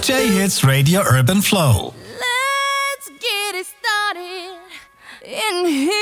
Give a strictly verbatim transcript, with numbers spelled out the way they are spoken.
J-Hits Radio Urban Flow. Let's get it started in here.